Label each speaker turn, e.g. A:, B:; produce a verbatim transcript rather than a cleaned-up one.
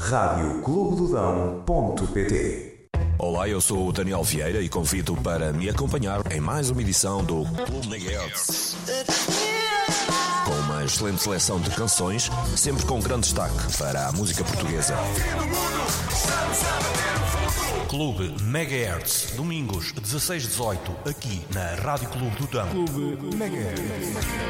A: rádio clube do dão ponto pt.
B: Olá, eu sou o Daniel Vieira e convido para me acompanhar em mais uma edição do Clube Megahertz. Com uma excelente seleção de canções, sempre com grande destaque para a música portuguesa. Clube Megahertz, domingos dezasseis e dezoito, aqui na Rádio Clube do Dão.
C: Clube Megahertz.